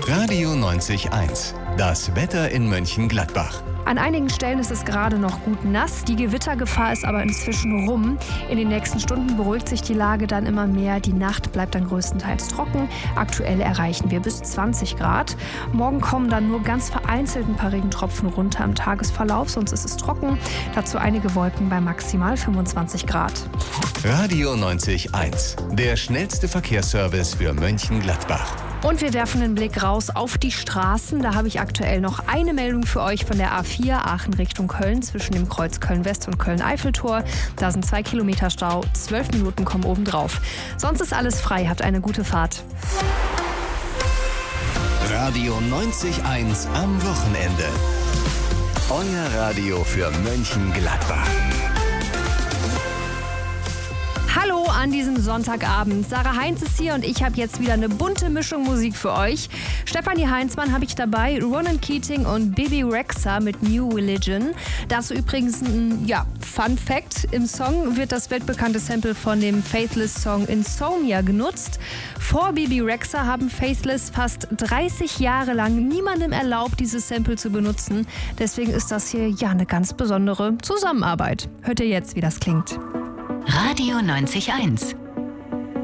Radio 90.1. Das Wetter in Mönchengladbach. An einigen Stellen ist es gerade noch gut nass. Die Gewittergefahr ist aber inzwischen rum. In den nächsten Stunden beruhigt sich die Lage dann immer mehr. Die Nacht bleibt dann größtenteils trocken. Aktuell erreichen wir bis 20 Grad. Morgen kommen dann nur ganz vereinzelt ein paar Regentropfen runter im Tagesverlauf. Sonst ist es trocken. Dazu einige Wolken bei maximal 25 Grad. Radio 90.1. Der schnellste Verkehrsservice für Mönchengladbach. Und wir werfen einen Blick raus auf die Straßen. Da habe ich aktuell noch eine Meldung für euch von der A4 Aachen Richtung Köln zwischen dem Kreuz Köln-West und Köln-Eiffeltor. Da sind 2 Kilometer Stau, 12 Minuten kommen obendrauf. Sonst ist alles frei, habt eine gute Fahrt. Radio 90.1 am Wochenende. Euer Radio für Mönchengladbach. Hallo an diesem Sonntagabend. Sarah Heinz ist hier und ich habe jetzt wieder eine bunte Mischung Musik für euch. Stefanie Heinzmann habe ich dabei, Ronan Keating und Bebe Rexha mit New Religion. Dazu übrigens ein Fun Fact. Im Song wird das weltbekannte Sample von dem Faithless-Song Insomnia genutzt. Vor Bebe Rexha haben Faithless fast 30 Jahre lang niemandem erlaubt, dieses Sample zu benutzen. Deswegen ist das hier eine ganz besondere Zusammenarbeit. Hört ihr jetzt, wie das klingt? Radio 90.1